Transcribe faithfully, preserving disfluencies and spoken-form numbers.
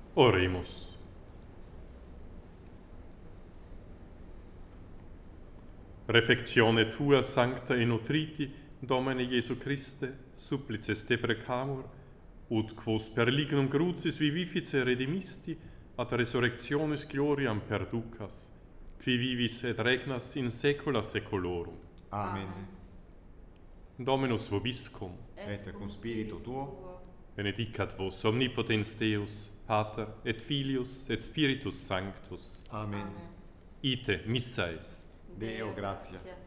Oremus. Refectione tua sancta e nutriti, Domine Iesu Christe, supplices te precamur, ut quos per lignum crucis vivifice redimisti, ad resurrectionis gloriam perducas, qui vivis et regnas in saecula saeculorum. Amen. Dominus vobiscum, Et cum spiritu tuo, benedicat vos omnipotens Deus, Pater, et Filius, et Spiritus Sanctus. Amen. Ite missa est. Deo gratias.